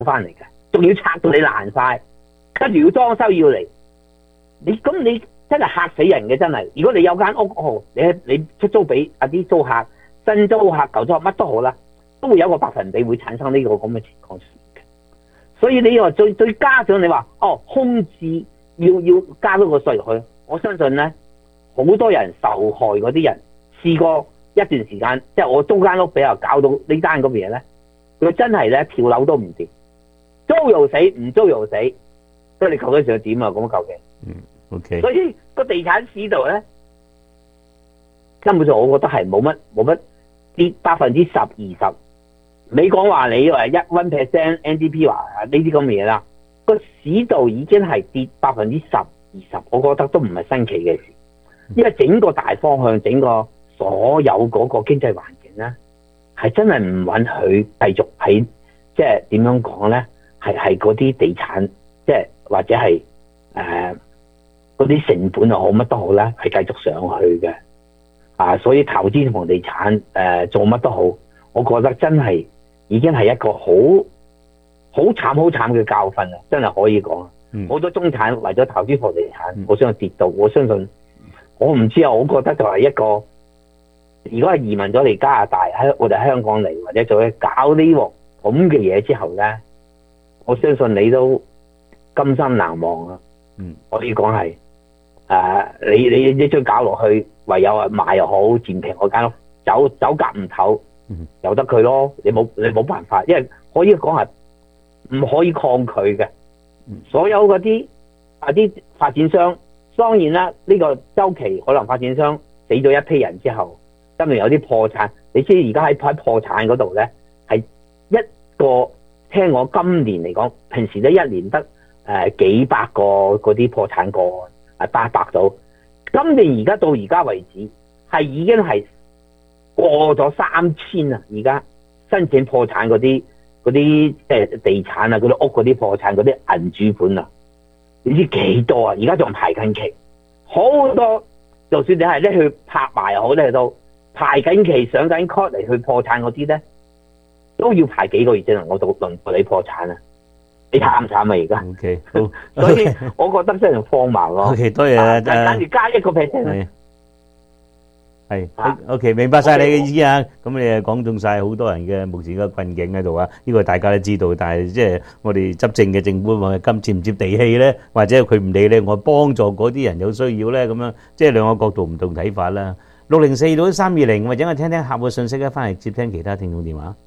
翻嚟嘅，仲要拆到你爛晒，跟住要裝修要嚟，你真係嚇死人嘅真係。如果你有間屋你出租俾啲租客、新租客、舊租客乜都好啦，都會有個百分比會產生呢個咁嘅情況嘅。所以你話最加上你話空置要加多個稅入去，我相信咧好多人受害嗰啲人試過一段時間，即係我租間屋俾人搞到呢單咁嘅嘢咧，佢真係咧跳樓都唔掂，租又死，唔租又死，所以你究竟想點啊？咁究竟 ？OK。 所以個地產市道咧，根本上我覺得係冇乜跌10%、20%。你講話你話1% NDP 話呢啲咁嘅嘢啦，個市道已經係跌10%、20%，我覺得都唔係新奇嘅事，因為整個大方向、整個所有嗰個經濟環境咧，係真係唔允許繼續喺即係點樣講咧，係嗰啲地產即係或者係嗰啲成本又好乜都好咧，係繼續上去嘅所以投資房地產做乜都好，我覺得真係已經係一個好慘嘅教訓啊！真係可以講，好多中產為咗投資房地產，我相信跌到，我相信我唔知啊，我覺得就係一個，如果係移民咗嚟加拿大，喺我哋香港嚟，或者做搞呢鑊咁嘅嘢之後咧，我相信你都甘心難忘啊！可以講係你將搞落去，唯有賣又好，賤平嗰間屋走夾唔唞，由得佢咯。你冇辦法，因為可以講係唔可以抗拒嘅。所有嗰啲發展商，當然啦，呢個週期可能發展商死咗一批人之後，跟住有啲破產。你知而家喺破產嗰度咧，係一個聽我今年嚟講，平時咧一年得幾百個嗰啲破產個案，800到。今年而家到而家為止，係已經係過咗3000啊！而家申請破產嗰啲地產啊，嗰啲屋嗰啲破產嗰啲銀主盤啊，你知幾多啊？而家仲排緊期，好多。就算你係咧去拍賣又好咧，都排緊期上緊 court 嚟去破產嗰啲咧，都要排幾個月先能夠輪到你破產啊！你慘唔慘啊？而家 OK 好， 所以我覺得真係荒謬咯。 OK 多謝跟住加1%。 係 OK 明白晒你嘅意思啊！咁你講中晒好多人嘅目前嘅困境喺度啊！呢個大家都知道，但係即係我哋執政嘅政府話咁接唔接地氣咧，或者佢唔理咧，我幫助嗰啲人有需要咧，咁樣即係兩個角度唔同睇法啦。604到320，或者我聽聽客戶信息咧，翻嚟接聽其他聽眾電話。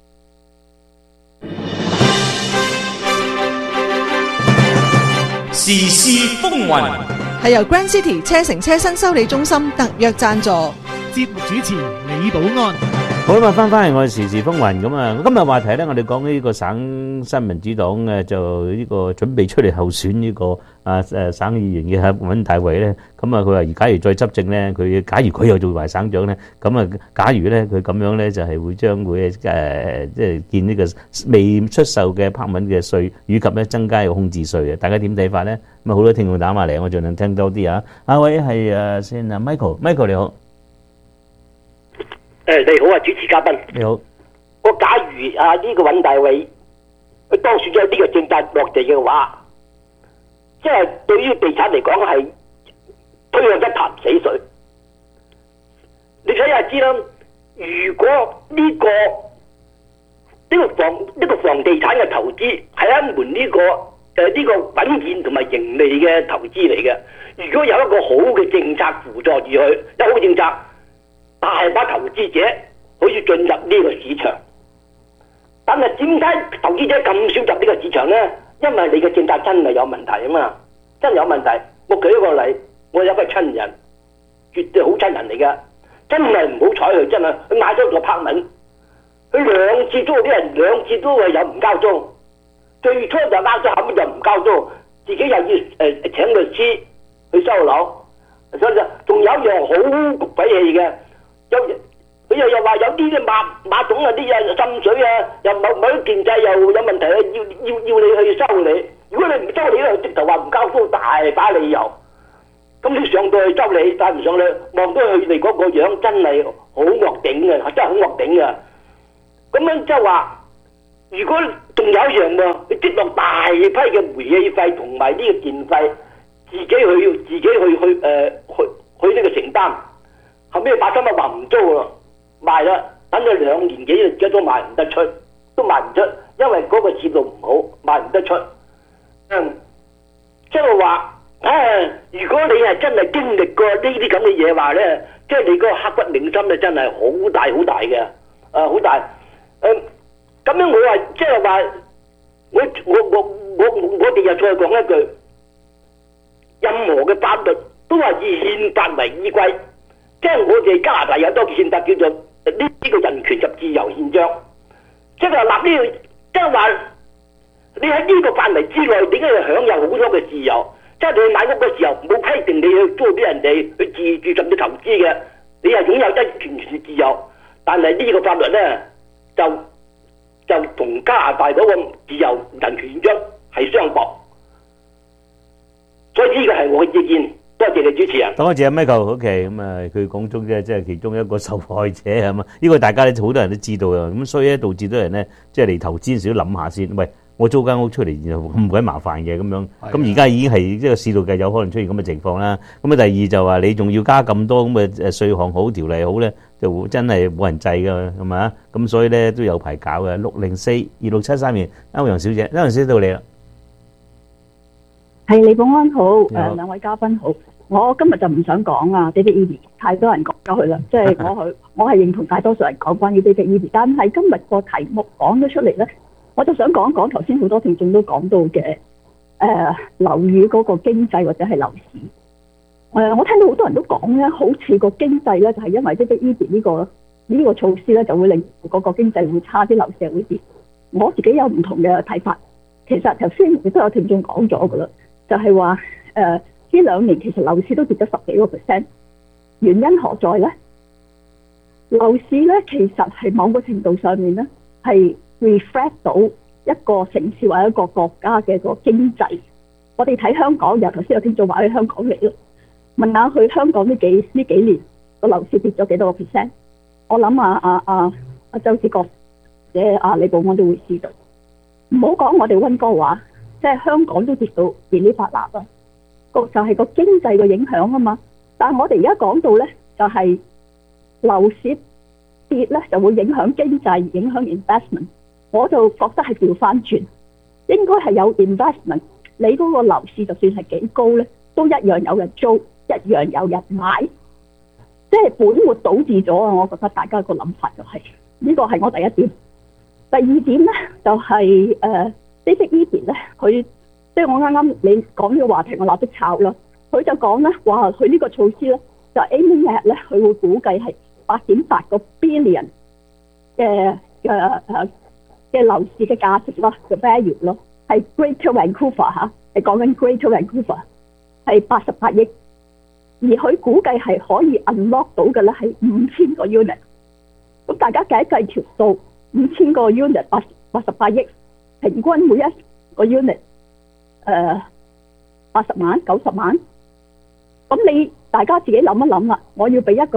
時事風雲係由 Grand City 車城車新修理中心特約贊助， 節目主持李寶安。 好啦，翻嚟我哋時事風雲咁啊！今日話題咧，我哋講呢個省新民主黨嘅就呢個準備出嚟候選呢個省議員嘅尹大維咧，咁啊佢話假如再執政咧，假如佢又做埋省長咧，咁啊假如咧佢咁樣咧就係將會即係見呢個未出售嘅拍品嘅稅，以及咧增加個空置稅嘅，大家點睇法咧？咁啊好多聽眾打埋嚟，我盡量聽多啲啊！阿位係先啊 Michael 你好。 你好啊，主持嘉賓。 你好。 我假如呢個尹大維佢當選咗呢個政策落地嘅話，即係對於地產嚟講係推向一潭死水。你睇下知啦，如果呢個房地產嘅投資係一門呢個穩健同埋盈利嘅投資嚟嘅，如果有一個好嘅政策輔助住佢，有好政策。大把投資者可以進入呢個市場，但係點解投資者咁少入呢個市場呢？因為你嘅政策真係有問題啊嘛，真係有問題。我舉一個例，我有個親人，絕對好親人嚟㗎，真係唔好彩佢真係，佢買咗個拍品，佢兩次租，啲人兩次都係有唔交租，最初就拗咗，後面就唔交租，自己又要請律師去收樓，所以仲有一樣好鬼氣嘅。佢又話有啲馬桶啊啲嘢滲水啊，又某啲建制又有問題啊，要你去修理。如果你唔修理咧，直頭話唔交租，大把理由。咁你上到去修理，帶唔上去，望到佢哋嗰個樣真係好惡頂嘅，真係好惡頂嘅。咁樣即係話， 如果仲有一樣喎，你積落大批嘅煤氣費同埋呢個電費，自己去呢個承擔，後尾把心一話唔租咯，賣啦，等咗2年幾，而家都賣唔得出，因為嗰個市道唔好，賣唔得出。即係話，如果你係真係經歷過呢啲咁嘅嘢話咧，即係你嗰個刻骨銘心咧，真係好大嘅，好大。咁樣我話即係話，我哋又再講一句，任何嘅法律都係以憲法為依歸，即係我哋加拿大有多個憲法叫做呢個人權及自由憲章，即係話立呢個，即係話你喺呢個範圍之內，點解要享有好多嘅自由？即係你去買屋嘅時候，冇規定你去租俾人哋去自住甚至投資嘅，你係擁有一全全自由。但係呢個法律咧，就同加拿大嗰個自由人權憲章係相駁，所以呢個係我嘅意見。多謝你主持人。 多謝 Michael。OK， 咁啊，佢講中即係其中一個受害者係嘛？呢個大家咧好多人都知道啊。咁所以咧導致到人咧即係嚟投資時都諗下先。喂，我租間屋出嚟然後咁鬼麻煩嘅咁樣。咁而家已經係即係市道嘅有可能出現咁嘅情況啦。咁啊，第二就話你仲要加咁多咁嘅稅項好條例好咧，就真係冇人制㗎，係咪啊？咁所以咧都有排搞嘅。6042673年，歐陽小姐，歐陽小姐到你啦。 係李保安好，兩位嘉賓好。我今日就唔想講啊 David Eby， 太多人講咗佢啦。即係我係認同大多數人講關於 David Eby， 但係今日個題目講咗出嚟咧，我就想講講頭先好多聽眾都講到嘅樓宇嗰個經濟或者係樓市。我聽到好多人都講咧，好似個經濟咧就係因為 David Eby 呢個措施咧，就會令嗰個經濟會差啲，樓市會跌。我自己有唔同嘅睇法。其實頭先亦都有聽眾講咗噶啦。就係話呢2年其實樓市都跌咗10幾個%，原因何在呢？樓市咧其實係某個程度上面咧係 reflect 到一個城市或者一個國家嘅個經濟。我哋睇香港，由頭先有聽眾話去香港嚟咯，問下去香港呢幾年個樓市跌咗幾多個%？我諗周子國或者李保安都會知道。唔好講我哋溫哥華。即係香港都跌到噼哩啪啦啦，就係個經濟嘅影響啊嘛。但係我哋而家講到咧，就係樓市跌咧就會影響經濟，影響 investment。我就覺得係調翻轉，應該係有 investment。你嗰個樓市就算係幾高咧，都一樣有人租，一樣有人買。即係本末倒置咗啊！我覺得大家個諗法就係呢個係我第一點。第二點咧就係David Eby 咧，佢即係我啱啱你講呢個話題，我立即炒啦。佢就講咧話，佢呢個措施咧就 aiming at 咧，佢會估計係8.8個 billion 嘅樓市嘅價值咯，嘅 value 咯，係 Greater Vancouver 嚇，係講緊 Greater Vancouver 係88億，而佢估計係可以 unlock 到嘅咧係5000個 unit。咁大家計一計條數，5000個 unit 88億。平均每一個 unit 80萬90萬，咁你大家自己諗一諗啦。我要俾1%，17,000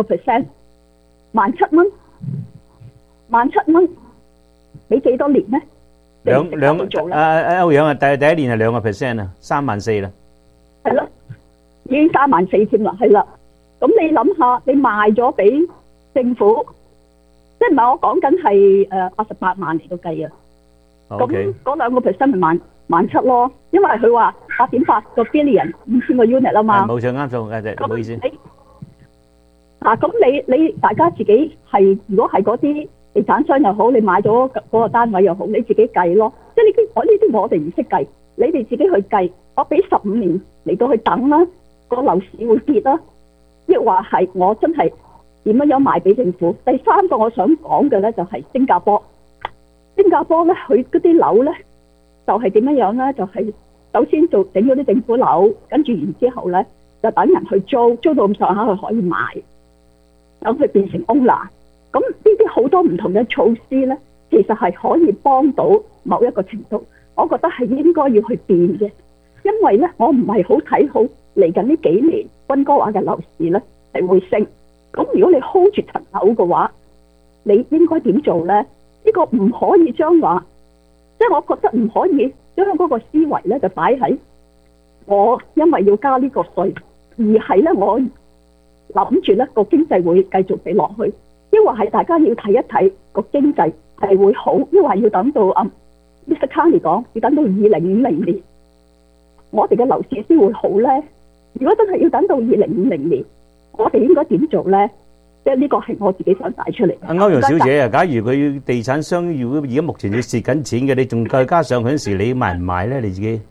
蚊，俾幾多年咧？ 歐陽啊，第一年係2% 啊，34,000啦。 係咯，已經34,000添啦，係啦。咁你諗下，你賣咗俾政府，即係唔係我講緊係88萬嚟到計啊？咁嗰2%咪17,000咯，因為佢話8.8個 billion 5000個 unit 啊嘛。冇錯，啱數，唔好意思。咁你大家自己係，如果係嗰啲地產商又好，你買咗嗰個單位又好，你自己計咯。即係呢啲我哋唔識計，你哋自己去計。我俾15年嚟到去等啦，個樓市會跌啦，亦話係我真係點樣賣俾政府。第三個我想講嘅咧就係新加坡。新加坡咧，佢嗰啲樓咧就係點樣咧？就係首先整咗啲政府樓，跟住然之後咧就等人去租到咁上下，佢可以賣，等佢變成 owner。咁呢啲好多唔同嘅措施咧，其實係可以幫到某一個程度。我覺得係應該要去變嘅，因為咧我唔係好睇好嚟緊呢幾年溫哥華嘅樓市咧係會升。咁如果你 hold 住層樓嘅話，你應該點做咧？呢個唔可以將話即係我覺得唔可以將嗰個思維咧就擺喺我因為要加呢個稅，而係咧我諗住咧個經濟會繼續地落去，抑或係大家要睇一睇個經濟係會好，抑或要等到Mr. Carney 講要等到2050年，我哋嘅樓市先會好咧。如果真係要等到2050年，我哋應該點做咧？即係呢個係我自己想帶出嚟。 歐陽小姐啊，假如佢地產商要而家目前要蝕緊錢嘅，你仲再加上嗰陣時，你賣唔賣咧？你自己？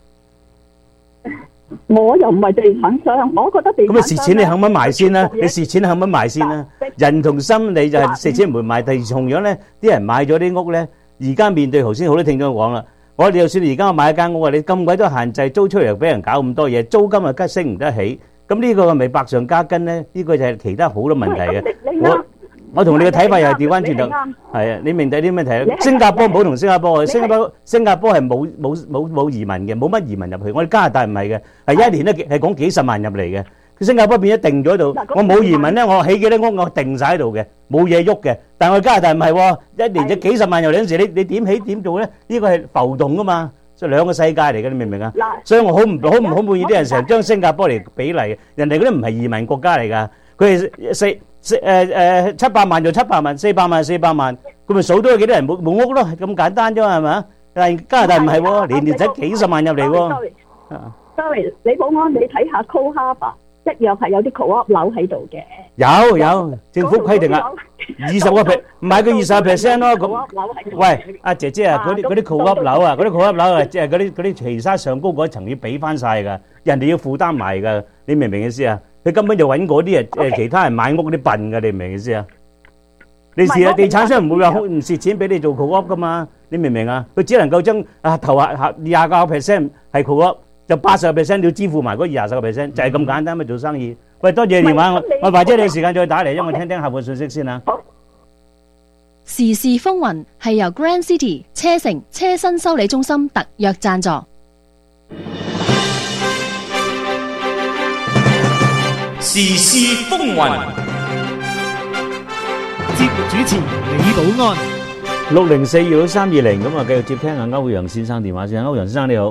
我又唔係地產商，我覺得地產商咁啊蝕錢你肯唔肯賣先啦？你蝕錢肯唔肯賣先啦？人同心理就係蝕錢唔會賣，但係同樣咧，啲人買咗啲屋咧，而家面對頭先好多聽眾講啦，我哋就算而家我買一間屋啊，你咁鬼多限制，租出嚟又俾人搞咁多嘢，租金啊升唔得起，咁呢個係咪百上加斤咧？呢個就係其他好多問題嘅。我同你嘅睇法又係調翻轉頭，係啊，你明白啲咩問題？新加坡唔好同新加坡，新加坡係冇移民嘅，冇乜移民入去。我哋加拿大唔係嘅，係一年咧係講幾十萬入嚟嘅。佢新加坡變咗定咗喺度，我冇移民咧，我起幾多屋我定曬喺度嘅，冇嘢喐嘅。但係我哋加拿大唔係喎，一年就幾十萬入嚟嗰陣時，你點起點做咧？呢個係浮動噶嘛，所以兩個世界嚟嘅，你明唔明啊？所以我好唔滿意啲人成日將新加坡嚟比例，人哋嗰啲唔係移民國家嚟㗎，佢係700萬就700萬，400萬400萬，佢咪數到有幾多人冇屋咯，咁簡單啫嘛，係咪？但係加拿大唔係喎，年年使幾十萬入嚟喎。 Sorry， 李保安，你睇下 Coal Harbour 一樣係有啲 co-op 樓喺度嘅。 有，政府規定啊，20%，唔係佢20% 咯。咁，喂，阿姐姐啊，嗰啲 co-op 樓啊，即係嗰啲其他上高嗰一層要俾翻曬㗎，人哋要負擔埋㗎，你明唔明意思啊？佢根本就揾嗰啲其他人買屋啲笨㗎，你明唔明意思啊？你試下地產商唔會話唔蝕錢俾你做 co-op 㗎嘛？你明唔明啊？佢只能夠將頭下20% 係 co-op，就80% 要支付埋嗰20%，就係咁簡單咪做生意。喂，多謝電話，我或者你時間再打嚟，因為我聽聽客戶信息先啦。 時事風雲係由 Grand City 車城車身修理中心特約贊助。 時事風雲， 節目主持李保安。 6042320咁啊，繼續接聽阿歐陽先生電話先。歐陽先生你好，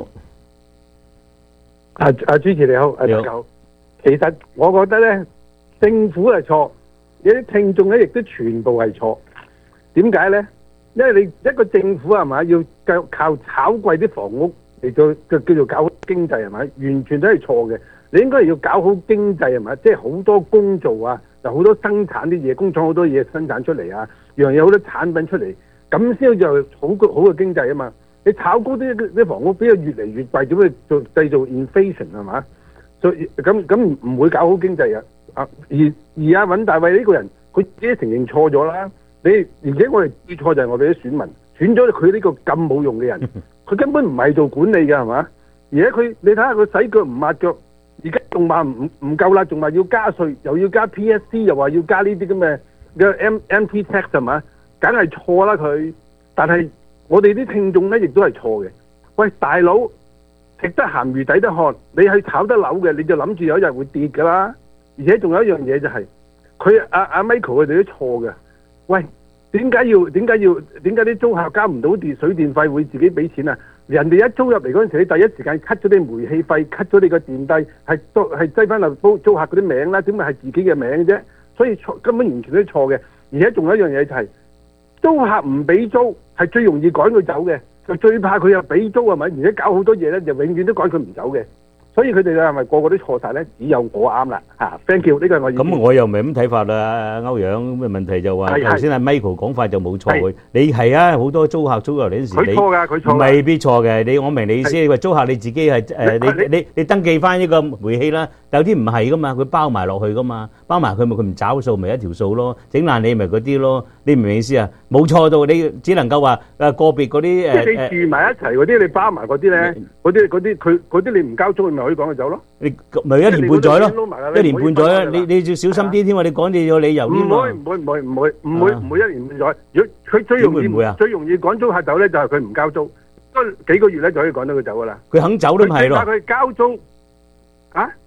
主持你好，大家好。其實我覺得咧，政府係錯，有啲聽眾咧亦都全部係錯。點解咧？因為你一個政府係咪要靠炒貴啲房屋嚟到叫做搞好經濟係咪？完全都係錯嘅。你應該係要搞好經濟係咪？即係好多工做啊，就好多生產啲嘢，工廠好多嘢生產出嚟啊，樣嘢好多產品出嚟，咁先就好嘅經濟啊嘛。你炒高啲房屋，邊個越嚟越貴，點會製造 inflation 係嘛？所以咁唔會搞好經濟啊！而阿尹大衛呢個人，佢自己承認錯咗啦。而且我哋最錯就係我哋啲選民選咗佢呢個咁冇用嘅人，佢根本唔係做管理嘅係嘛？而且你睇下佢洗腳唔抹腳，而家仲話唔夠啦，仲話要加稅，又要加 PSC， 又話要加呢啲咁嘅 MP tax 係嘛？梗係錯啦佢。但係我哋啲聽眾咧亦都係錯嘅。喂，大佬，食得鹹魚抵得渴，你去炒得樓嘅，你就諗住有一日會跌㗎啦。而且仲有一樣嘢就係佢阿 Michael 佢哋都錯嘅。喂，點解啲租客交唔到水電費會自己俾錢啊？人哋一租入嚟嗰陣時，你第一時間 cut 咗啲煤氣費 ，cut 咗你個電費，係擠翻落租客嗰啲名啦，點會係自己嘅名啫？所以根本完全都錯嘅。而且仲有一樣嘢就係租客唔俾租係最容易趕佢走嘅，就最怕佢又俾租係咪？而且搞好多嘢咧，就永遠都趕佢唔走嘅。所以佢哋係咪個個都錯晒咧？只有我啱啦嚇 ！Thank you，呢個係我意見。 咁我又唔係咁睇法啦，歐陽。咁嘅問題就話頭先阿 Michael 講法就冇錯嘅。你係啊，好多租客租入嚟嗰陣時， 佢錯㗎，佢錯。 未必錯嘅。我明你意思。你話租客你自己係你登記翻呢個煤氣啦，有啲唔係噶嘛，佢包埋落去噶嘛，包埋佢咪佢唔找數咪一條數咯，整爛你咪嗰啲咯。你唔明意思啊？冇錯到你只能夠話個別嗰啲即係你住埋一齊嗰啲，你包埋嗰啲咧，嗰啲你唔交租，你咪可以趕佢走咯。 你咪1年半載咯，1年半載啊！你要小心啲添喎，你講你有理由添喎。 唔會1年半載。如果佢最容易趕租客走咧，就係佢唔交租，幾個月咧就可以趕到佢走噶啦。 佢肯走都唔係咯。 佢交租啊？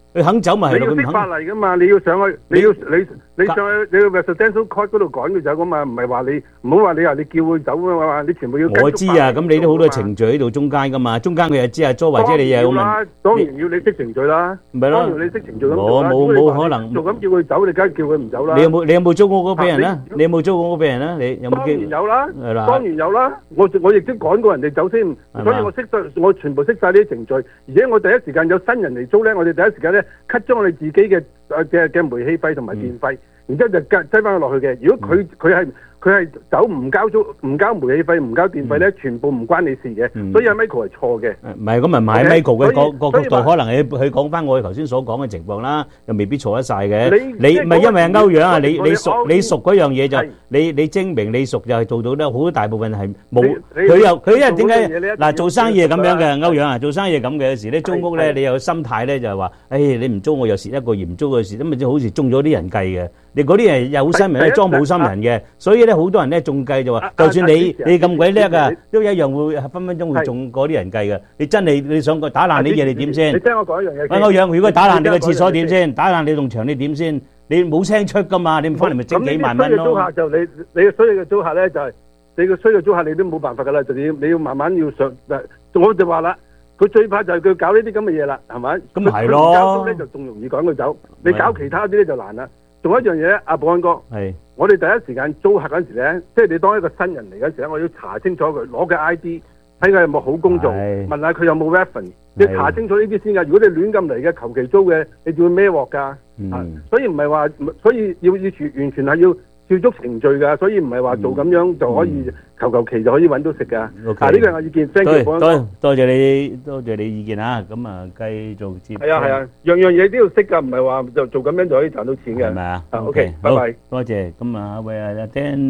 佢肯走咪係咯，佢唔肯。 你要識法例噶嘛，你要上去，你上去，你要 residential court 嗰度趕佢走噶嘛，唔係話你唔好話你叫佢走啊嘛，你全部要。 我知啊，咁你都好多程序喺度中間噶嘛，中間佢又知阿租或者你又問。 當然要你識程序啦， 咪咯， 當然你識程序咁做啦。 我冇可能做咁叫佢走，你梗係叫佢唔走啦。 你有冇租屋俾人啊？你有冇租屋俾人啊？你有冇？ 當然有啦， 係啦， 當然有啦。我亦都趕過人哋走先，所以我全部識晒呢啲程序，而且我第一時間有新人嚟租咧，我哋第一時間咧 cut 咗我哋自己嘅煤氣費同埋電費，然之後就擠翻佢落去嘅。如果佢係走唔交租、唔交煤氣費、唔交電費咧，全部唔關你事嘅。所以阿 Michael 係錯嘅。 唔係咁咪買 Michael 嘅個角度，可能佢講翻我哋頭先所講嘅情況啦，又未必錯得晒嘅。你唔係因為歐陽啊，你熟嗰樣嘢就你證明你熟就係做到咧，好大部分係冇。佢因為點解嗱做生意係咁樣嘅歐陽啊？做生意係咁嘅，有時咧租屋咧，你有心態咧就係話，你唔租我又蝕一個，唔租我又蝕，咁咪即係好似中咗啲人計嘅。你嗰啲係有心人咧裝冇心人嘅，所以咧好多人咧中計就話，就算你咁鬼叻啊，都一樣會分分鐘會中嗰啲人計嘅。你真係你想打爛啲嘢，你點先？ 你聽我講一樣嘢。 歐陽，如果打爛你個廁所點先？打爛你棟牆你點先？你冇聲出噶嘛？你唔翻嚟咪整幾萬蚊咯。 咁呢啲衰嘅租客就你衰嘅租客咧就係你個衰嘅租客你都冇辦法噶啦，就你要慢慢要上。我就話啦。佢最怕就係佢搞呢啲咁嘅嘢啦，係咪？ 咁咪係咯。 交租咧就仲容易趕佢走，你搞其他啲咧就難啦。仲有一樣嘢，阿保安哥，我哋第一時間租客嗰陣時咧，即係你當一個新人嚟嗰陣時咧，我要查清楚佢攞嘅 ID，睇佢有冇好工做，問下佢有冇 reference，你查清楚呢啲先㗎。如果你亂咁嚟嘅，求其租嘅，你就會孭鑊㗎。所以唔係話，所以要完全係要照足程序㗎，所以唔係話做咁樣就可以求其就可以揾到食㗎。呢個係我意見。 多謝你意見啊！咁啊，繼續接。 係啊，樣嘢都要識㗎，唔係話就做咁樣就可以賺到錢嘅。 係咪啊 ？OK，拜拜。 多謝。咁啊，喂啊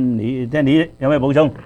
，Danny有咩補充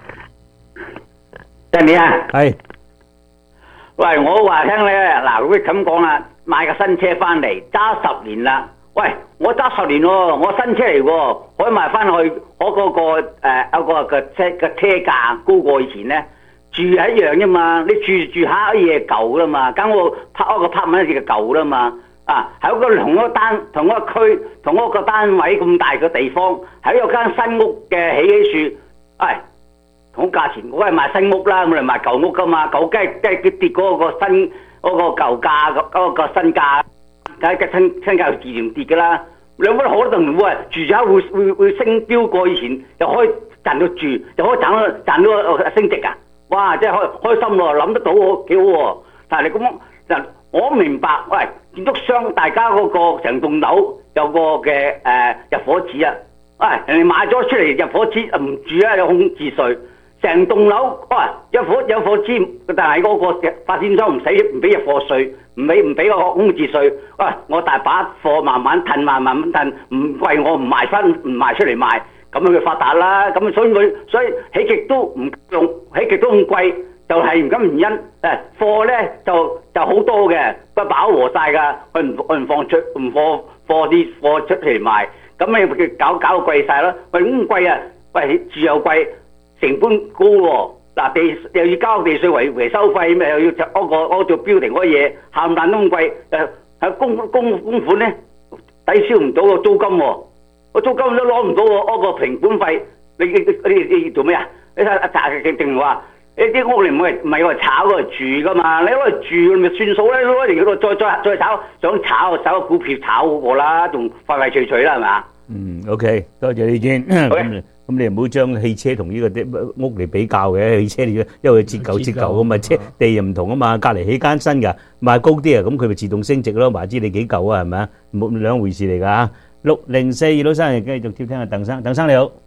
？Danny啊， 係。 喂，我話聽咧，嗱，如果咁講啦，買個新車翻嚟揸10年啦。喂，我揸10年喎，我新車嚟喎，可以賣翻去，我嗰個車價高過以前咧，住係一樣啫嘛，你住下啲嘢舊啦嘛，咁我拍嗰個拍文就舊啦嘛，喺個同一個區同一個單位咁大嘅地方，喺有間新屋嘅起樹，同價錢我係賣新屋啦，我哋賣舊屋噶嘛，舊梗係跌嗰個新嗰個舊價嗰個新價。梗係新價自然跌㗎啦，兩個可能會住宅會升飆過以前，又可以賺到住，又可以賺到升值啊！哇，真係開心喎，諗得到喎，幾好喎！但係你咁樣，我明白，喂，建築商大家嗰個成棟樓有個嘅入伙紙啊，人哋買咗出嚟入伙紙唔住啊，有空置稅。成棟樓，有伙紙，但係嗰個發展商唔俾入貨稅，唔俾個空置稅。我大把貨慢慢褪，慢慢褪，唔貴我唔賣出嚟賣，咁佢發達啦。咁所以起極都唔用，起極都咁貴，就係唔咁原因。貨咧就好多嘅，不飽和晒㗎，佢唔放啲貨出嚟賣，咁咪搞到貴晒咯。喂，咁貴啊！喂，住又貴。成本高喎，地又要交地稅維修費，咪又要嗰做標定嗰嘢，冚唪唥都咁貴，喺公款咧抵消唔到個租金喎，個租金都攞唔到嗰個平本費，你做咩啊？你睇定話呢啲屋你唔係話炒嗰度住噶嘛？你攞嚟住咪算數咧，攞嚟嗰度再炒，想炒個股票炒嗰個啦，仲快快脆脆啦，係咪啊 ？OK，多謝你先。咁你唔好將汽車同呢個屋嚟比較嘅，汽車因為折舊咁嘛，車地又唔同啊嘛，隔離起間新㗎，賣高啲啊，咁佢咪自動升值咯，話知你幾舊啊，係咪啊？冇兩回事嚟㗎嚇。604老生繼續接聽阿鄧生，鄧生你好。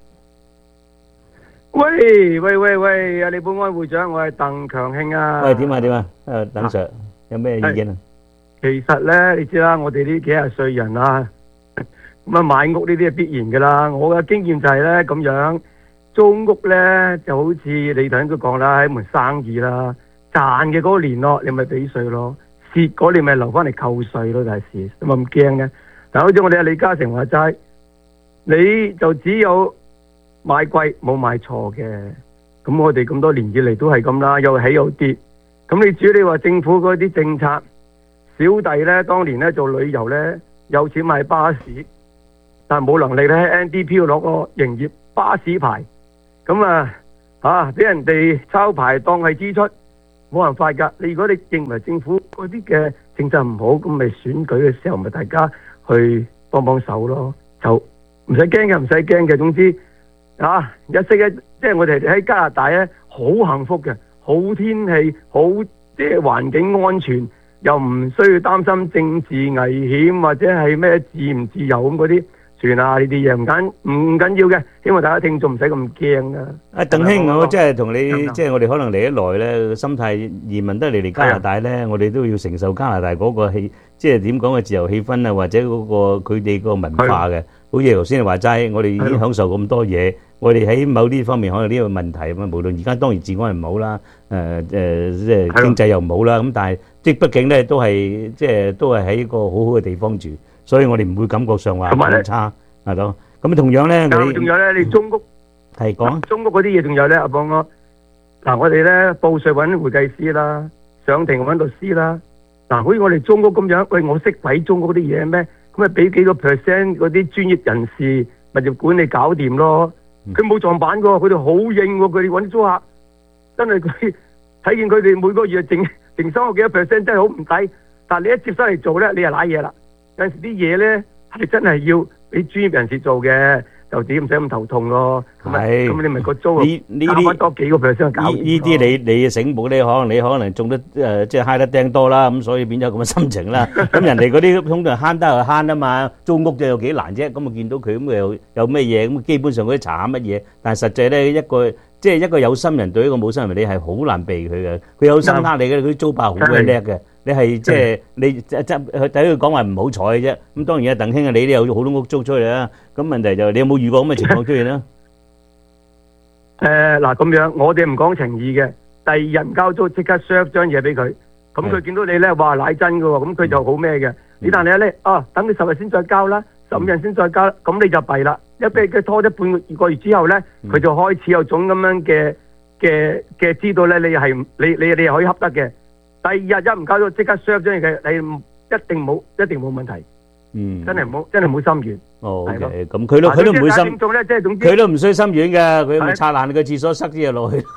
喂，阿李保安會長，我係鄧強興啊。 喂，點啊？鄧 Sir 有咩意見啊？ 其實咧，你知啦，我哋呢幾廿歲人啊。咁買屋呢啲係必然㗎啦，我嘅經驗就係咧咁樣，租屋咧就好似你頭先都講啦，係一門生意啦，賺嘅嗰年咯，你咪俾稅咯，蝕嗰年咪留翻嚟扣稅咯，就係事，咁咁驚嘅。但好似我哋阿李嘉誠話齋，你就只有買貴冇買錯嘅，咁我哋咁多年以嚟都係咁啦，又起又跌，咁你至於你話政府嗰啲政策小弟咧當年咧做旅遊咧，有錢買巴士，但係冇能力咧喺 NDP 攞個營業巴士牌，咁俾人哋抄牌當係支出，冇辦法㗎。如果你認為政府嗰啲嘅政策唔好，咁咪選舉嘅時候咪大家去幫幫手咯，就唔使驚嘅，唔使驚嘅。總之一識咧，即係我哋喺加拿大咧好幸福嘅，好天氣，好即係環境安全，又唔需要擔心政治危險或者係咩自唔自由咁嗰啲。算啦，呢啲嘢唔緊要嘅，希望大家聽眾唔使咁驚啊！ 鄧兄，我即係同你，即係我哋可能嚟得耐咧，心態移民得嚟加拿大咧，我哋都要承受加拿大嗰個氣，即係點講嘅自由氣氛啊，或者嗰個佢哋個文化嘅。好似頭先你話齋，我哋已經享受咁多嘢，我哋喺某啲方面可能呢個問題咁啊。無論而家當然治安係唔好啦，即係經濟又唔好啦，咁但係即係畢竟咧都係即係都係喺一個好好嘅地方住。所以我哋唔會感覺上話咁差，係咯。咁同樣咧， 仲有咧，你中屋係講中屋嗰啲嘢，仲有咧，阿邦哥嗱，我哋咧報稅揾會計師啦，上庭揾律師啦。嗱，好似我哋中屋咁樣，喂，我識鬼中屋嗰啲嘢咩？咁咪俾幾個 percent 嗰啲專業人士物業管理搞掂咯。佢冇撞板噶，佢哋好應喎，佢哋揾啲租客，真係佢睇見佢哋每個月淨收我幾多 percent， 真係好唔抵。但係你一接手嚟做咧，你就瀨嘢啦。有陣時啲嘢咧係真係要俾專業人士做嘅，就自己唔使咁頭痛咯。係，咁你咪個租加翻多幾個 percent 搞。 呢啲你醒目咧，可能中得即係揩得釘多啦，咁所以變咗咁嘅心情啦。咁人哋嗰啲通常慳得就慳啊嘛，租屋就有幾難啫。咁啊見到佢咁有咩嘢，咁基本上嗰啲查下乜嘢，但係實際咧一個有心人對一個冇心人，你係好難避佢嘅。佢有心呃你嘅，佢啲租霸好鬼叻嘅。你係即係你睇佢講話唔好彩嘅啫。咁當然啊，鄧兄啊，你都有好多屋租出去啦。咁問題就你有冇遇過咁嘅情況出現咧？ 嗱咁樣，我哋唔講情義嘅。第二日唔交租，即刻 serve 張嘢俾佢。咁佢見到你咧，話乃真嘅喎，咁佢就好咩嘅。你但係咧，等你10日先再交啦，15日先再交，咁你就弊啦。一俾佢拖咗半個月之後咧，佢就開始有種咁樣嘅知道咧，你係可以恰得嘅。第二日一唔交咗，即刻 serve 張嘢嘅，你一定冇問題。真係唔好心軟。 OK，咁佢都唔會心，佢都唔需心軟嘅，佢咪拆爛個廁所塞啲嘢落去。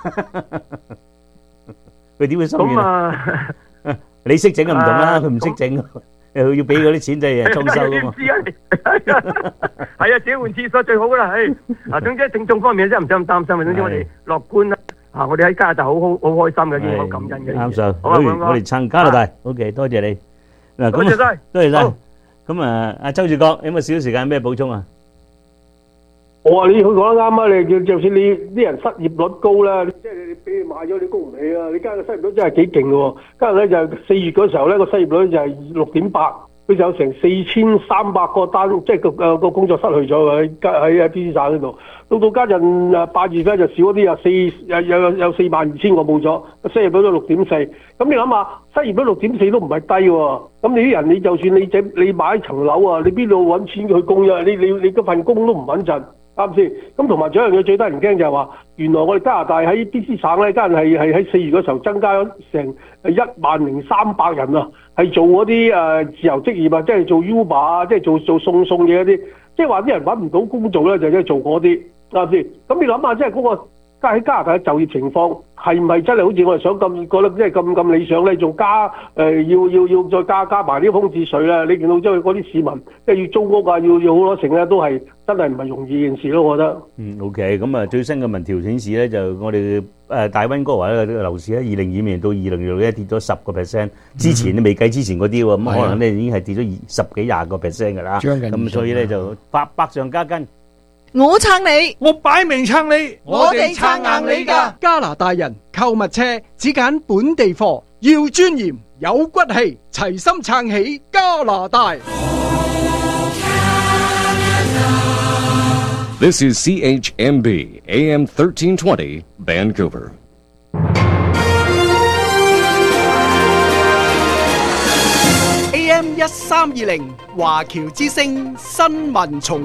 佢點會心軟啊？你識整就唔同啦，佢唔識整，又要俾嗰啲錢啫，裝修噶嘛。係啊，自己換廁所最好啦。總之聽眾方面真係唔使咁擔心啊。總之我哋樂觀啦。我哋喺加拿大好開心嘅，已經好感恩嘅。 啱晒，我哋撐加拿大。OK， 多謝你。嗱， 多謝晒， 多謝晒。咁阿周志國有冇少時間咩補充啊？ 我話你講得啱啊！你就算你啲人失業率高啦，即係你俾你買咗，你供唔起啊！你加個失業率真係幾勁嘅喎。加上咧就4月嗰時候咧個失業率就係6.8，佢就有成4300個單，即係個工作失去咗喺 BC 省嗰度。到加陣8月咧就少咗啲，有42000個冇咗，失業率都6.4。咁你諗下，失業率6.4都唔係低喎。咁你啲人你就算你買一層樓啊，你邊度揾錢去供啫？你嗰份工都唔穩陣。啱先，咁同埋仲有一樣嘢最得人驚就係話，原來我哋加拿大喺 BC 省咧，家人係喺4月嗰時候增加咗成10300人啊，係做嗰啲自由職業啊，即係做 Uber 啊，即係做送嘢嗰啲，即係話啲人揾唔到工做咧，就即係做嗰啲啱先。咁你諗下，即係嗰個喺加拿大嘅就業情況係唔係真係好似我哋想咁覺得即係咁理想咧？仲加要再加埋啲空置稅咧？你見到即係嗰啲市民即係要租屋啊，要好多成咧，都係真係唔係容易件事咯，我覺得。 OK， 咁啊最新嘅民調顯示咧，就我哋大溫哥華咧樓市喺2022年到2026年跌咗10%，之前都未計之前嗰啲喎，咁可能咧已經係跌咗10幾20個%㗎啦。咁所以咧就百上加斤。 我撐你， 我擺明撐你， 我哋撐硬你㗎。 加拿大人購物車只揀本地貨，要尊嚴有骨氣，齊心撐起加拿大。 This is CHMB AM 1320 Vancouver. AM 1320華僑之聲新聞重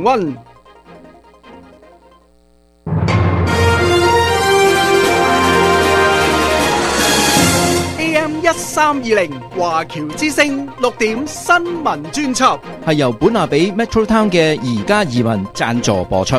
溫。AM AM1320 華僑之聲6點新聞專輯， 係由本拿比 Metro Town 嘅宜家移民贊助播出。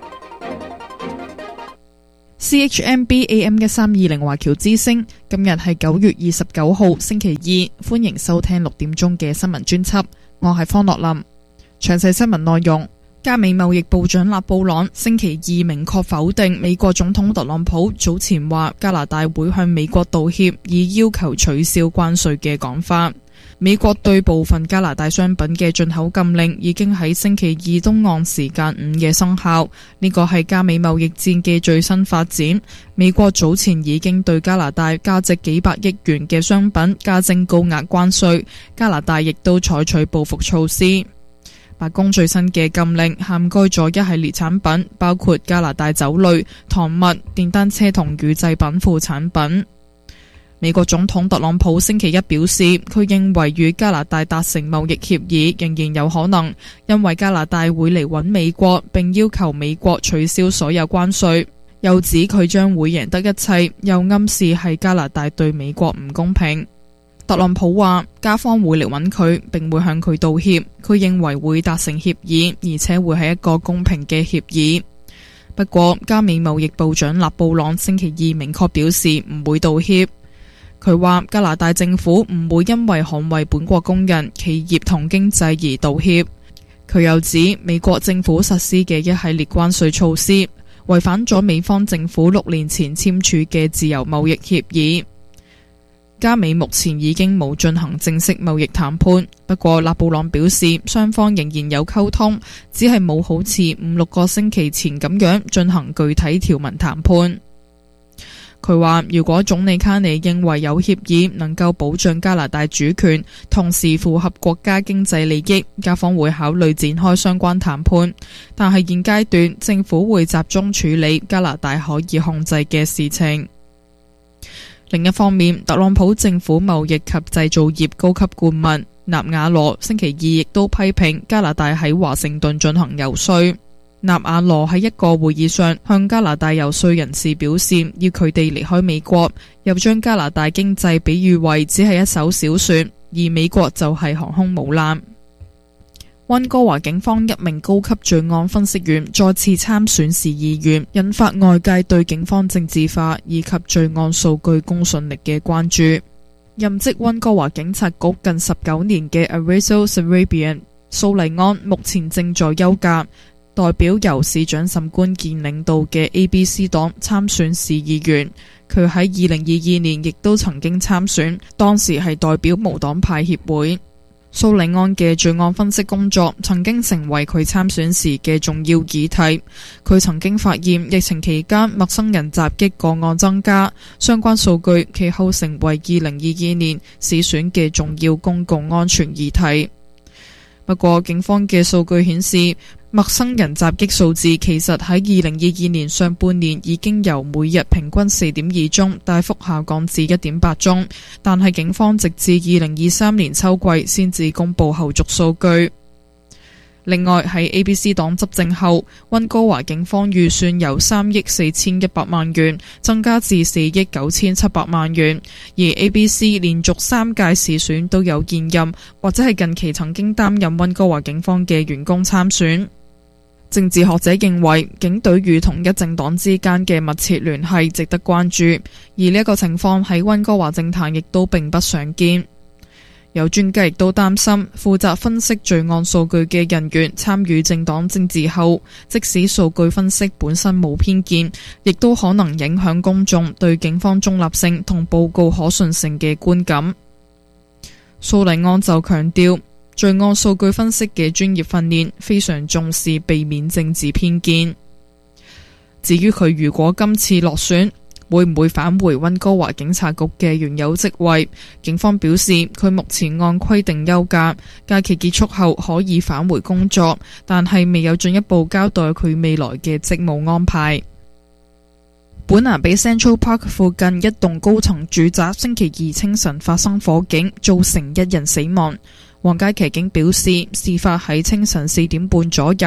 CHMB AM1320 華僑之聲，今日係9月29號星期二，歡迎收聽6點鐘嘅新聞專輯，我係方樂林。詳細新聞內容，加美貿易部長勒布朗星期二明確否定美國總統特朗普早前話加拿大會向美國道歉，以要求取消關稅嘅講法。美國對部分加拿大商品嘅進口禁令已經喺星期二東岸時間午夜生效，呢個係加美貿易戰嘅最新發展。美國早前已經對加拿大價值幾百億元嘅商品加徵高額關稅，加拿大亦都採取報復措施。白宮最新嘅禁令涵蓋咗一系列產品，包括加拿大酒類、糖物、電單車同乳製品副產品。美國總統特朗普星期一表示，佢認為與加拿大達成貿易協議仍然有可能，因為加拿大會嚟搵美國，並要求美國取消所有關稅。又指佢將會贏得一切，又暗示係加拿大對美國唔公平。特朗普話，加方會嚟搵佢，並會向佢道歉。佢認為會達成協議，而且會係一個公平嘅協議。不過，加美貿易部長勒布朗星期二明確表示唔會道歉。佢話加拿大政府唔會因為捍衛本國工人、企業同經濟而道歉。佢又指美國政府實施嘅一系列關稅措施違反咗美方政府6年前簽署嘅自由貿易協議。加美目前已經冇進行正式貿易談判，不過勒布朗表示雙方仍然有溝通，只係冇好似5-6個星期前咁樣進行具體條文談判。佢話如果總理卡尼認為有協議能夠保障加拿大主權，同時符合國家經濟利益，加方會考慮展開相關談判。但係現階段政府會集中處理加拿大可以控制嘅事情。另一方面，特朗普政府貿易及製造業高級顧問納瓦羅星期二亦都批評加拿大喺華盛頓進行游說。納瓦羅喺一個會議上向加拿大游說人士表示，要佢哋離開美國，又將加拿大經濟比喻為只係一艘小船，而美國就係航空母艦。溫哥華警方一名高級罪案分析員再次參選市議員，引發外界對警方政治化以及罪案數據公信力嘅關注。任職溫哥華警察局近19年嘅 Arizo Sarabian 蘇麗安目前正在休假，代表由市長沈關健領導嘅 ABC 黨參選市議員。佢喺2022年亦都曾經參選，當時係代表無黨派協會。蘇利安嘅罪案分析工作曾經成為佢參選時嘅重要議題。佢曾經發現疫情期間陌生人襲擊個案增加，相關數據其後成為2022年市選嘅重要公共安全議題。不過警方嘅數據顯示，陌生人襲擊數字其實喺2022年上半年已經由每日平均 4.2 宗大幅下降至 1.8 宗，但係警方直至2023年秋季先至公布後續數據。另外喺 ABC 黨執政後，溫哥華警方預算由3億4100萬元增加至4億9700萬元，而 ABC 連續3屆市選都有現任或者係近期曾經擔任溫哥華警方嘅員工參選。政治學者認為，警隊與同一政黨之間嘅密切聯繫值得關注，而呢一個情況喺溫哥華政壇亦都並不常見。有專家亦都擔心，負責分析罪案數據嘅人員參與政黨政治後，即使數據分析本身冇偏見，亦都可能影響公眾對警方中立性同報告可信性嘅觀感。蘇利安就強調，罪案數據分析嘅專業訓練非常重視避免政治偏見。至於佢如果今次落選，會唔會返回溫哥華警察局嘅原有職位？警方表示，佢目前按規定休假，假期結束後可以返回工作，但係未有進一步交代佢未來嘅職務安排。本拿比 Central Park 附近一棟高層住宅星期二清晨發生火警，造成1人死亡。皇家騎警表示，事發喺清晨4點半左右，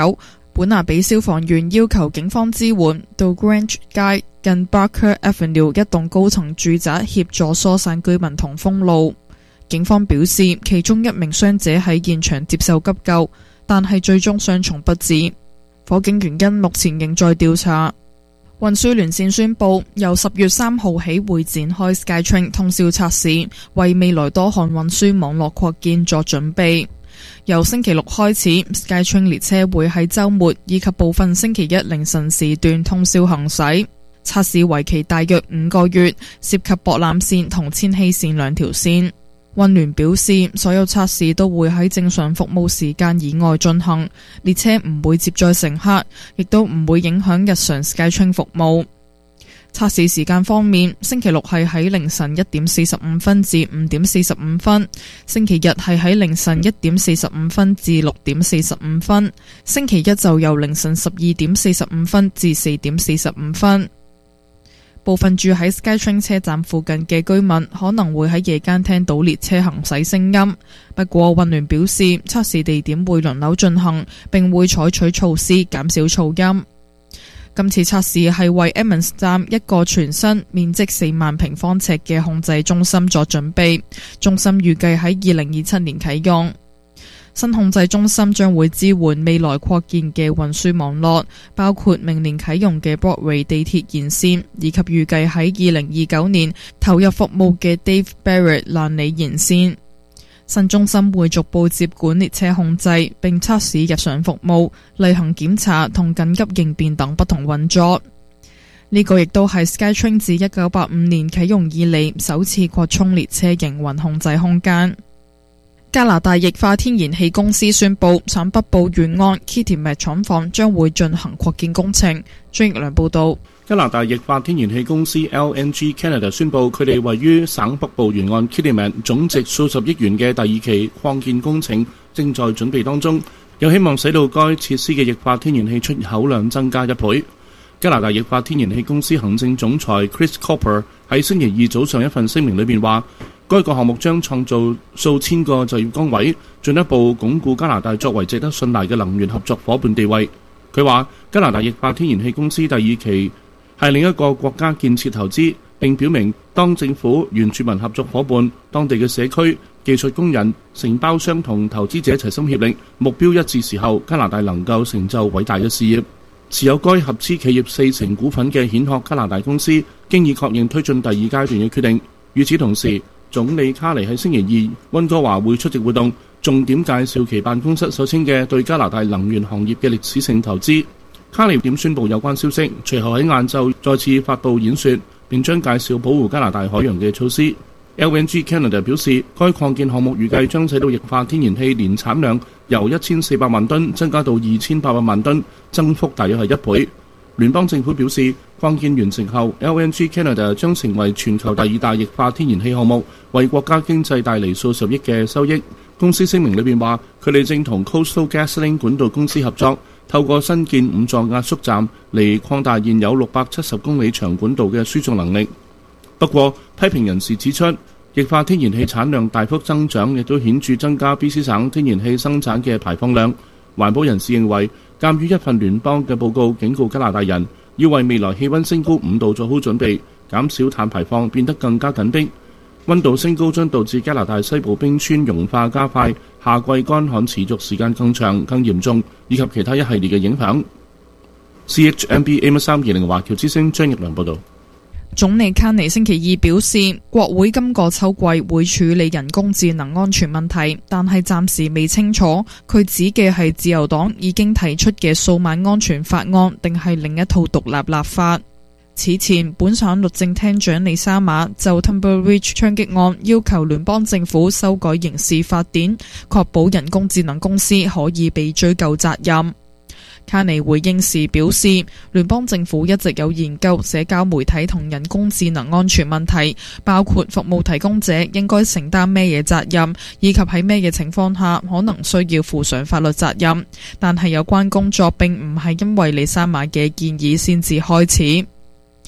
本拿比消防員要求警方支援，到 Grange 街近 Barker Avenue 一棟高層住宅協助疏散居民同封路。警方表示，其中一名傷者喺現場接受急救，但係最終傷重不治。火警原因目前仍在調查。運輸連線宣布，由10月3號起會展開 SkyTrain 通宵測試，為未來多項運輸網絡擴建作準備。由星期六開始 ，SkyTrain 列車會喺週末以及部分星期一凌晨時段通宵行駛。測試為期大約5個月，涉及博覽線同千禧線2條線。運聯表示，所有測試都會喺正常服務時間以外進行，列車唔會接載乘客，亦都唔會影響日常 SkyTrain 服務。測試時間方面，星期六係喺凌晨1點45分至5點45分，星期日係喺凌晨1點45分至6點45分，星期一就由凌晨12點45分至4點45分。部分住喺 SkyTrain 車站附近嘅居民可能會喺夜間聽到列車行駛聲音，不過運聯表示測試地點會輪流進行，並會採取措施減少噪音。今次測試係為 Emmons 站一個全新面積4萬平方尺嘅控制中心作準備，中心預計喺2027年啟用。新控制中心將會支援未來擴建嘅運輸網絡，包括明年啟用嘅 Broadway 地鐵沿線，以及預計喺2029年投入服務嘅 Dave Barrett 蘭里沿線。新中心會逐步接管列車控制，並測試日常服務、例行檢查同緊急應變等不同運作。呢個亦都係 SkyTrain 自1985年啟用以嚟首次擴充列車營運控制空間。加拿大液化天然氣公司宣布，省北部沿岸 Kitimat 廠房將會進行擴建工程。張奕良報道。 加拿大液化天然氣公司 LNG Canada 宣布，佢哋位於省北部沿岸 Kitimat 總值數十億元嘅第2期擴建工程正在準備當中，有希望使到該設施嘅液化天然氣出口量增加1倍。加拿大液化天然氣公司行政總裁 Chris Cooper 喺星期二早上一份聲明裏面話，該個項目將創造數千個就業崗位，進一步鞏固加拿大作為值得信賴嘅能源合作伙伴地位。佢話加拿大液化天然氣公司第2期係另一個國家建設投資，並表明當政府、原住民合作伙伴、當地嘅社區、技術工人、承包商同投資者齊心協力，目標一致時候，加拿大能夠成就偉大嘅事業。持有該合資企業40%股份嘅顯赫加拿大公司，經已確認推進第2階段嘅決定。與此同時，總理卡尼喺星期二溫哥華會出席活動，重點介紹其辦公室所稱嘅對加拿大能源行業嘅歷史性投資。卡尼點宣佈有關消息，隨後喺晏晝再次發佈演說，並將介紹保護加拿大海洋嘅措施。LNG Canada 表示，該擴建項目預計將使到液化天然氣年產量由1400萬噸增加到2800萬噸，增幅大約係1倍。聯邦政府表示，擴建完成後 ，LNG Canada 將成為全球第2大液化天然氣項目，為國家經濟帶嚟數十億嘅收益。公司聲明裏面話，佢哋正同 Coastal GasLink 管道公司合作，透過新建5座壓縮站嚟擴大現有670公里長管道嘅輸送能力。不過，批評人士指出，液化天然氣產量大幅增長，亦都顯著增加 BC 省天然氣生產嘅排放量。環保人士認為，鑑於一份聯邦嘅報告警告加拿大人要為未來氣溫升高5度做好準備，減少碳排放變得更加緊迫。溫度升高將導致加拿大西部冰川融化加快，夏季乾旱持續時間更長、更嚴重，以及其他一系列嘅影響。CHMB AM320華僑之聲張奕良報導。 總理卡尼星期二表示，國會今個秋季會處理人工智能安全問題，但係暫時未清楚佢指嘅係自由黨已經提出嘅數碼安全法案，定係另一套獨立立法。此前，本省律政廳長李沙馬就 Timber Ridge 槍擊案要求聯邦政府修改刑事法典，確保人工智能公司可以被追究責任。卡尼回應時表示，聯邦政府一直有研究社交媒體同人工智能安全問題，包括服務提供者應該承擔咩嘢責任，以及喺咩嘢情況下可能需要負上法律責任。但係有關工作並唔係因為李沙馬嘅建議先至開始。